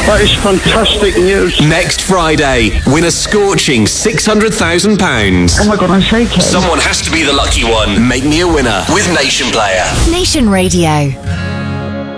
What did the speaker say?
That is fantastic news. Next Friday, win a scorching £600,000. Oh my God, I'm shaking. Someone has to be the lucky one. Make me a winner with Nation Player. Nation Radio.